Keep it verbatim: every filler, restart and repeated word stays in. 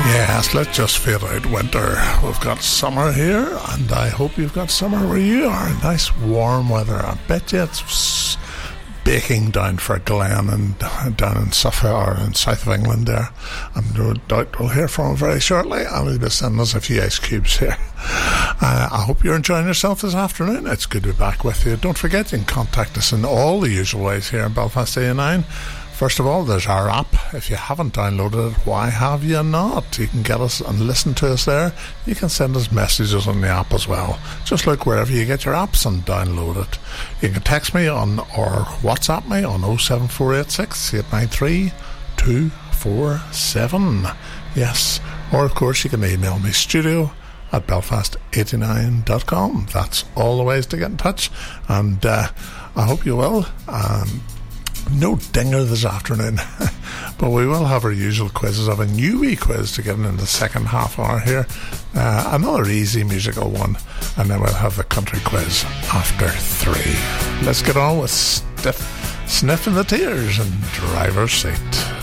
Yes, let's just fade out winter. We've got summer here, and I hope you've got summer where you are. Nice warm weather. I bet you it's baking down for Glen and down in Suffolk or in south of England there. I'm no doubt we'll hear from him very shortly, and he'll be sending us a few ice cubes here. Uh, I hope you're enjoying yourself this afternoon. It's good to be back with you. Don't forget, you can contact us in all the usual ways here in Belfast A nine. First of all, there's our app. If you haven't downloaded it, why have you not? You can get us and listen to us there. You can send us messages on the app as well. Just look wherever you get your apps and download it. You can text me on or WhatsApp me on oh seven four eight six, eight nine three, two four seven. Yes. Or, of course, you can email me studio at belfast eighty-nine dot com. That's all the ways to get in touch. And uh, I hope you will. Um, No dinger this afternoon, but we will have our usual quizzes. I have a new wee quiz to get in the second half hour here, uh, another easy musical one, and then we'll have the country quiz after three. Let's get on with stiff, Sniffing the Tears and Driver's Seat.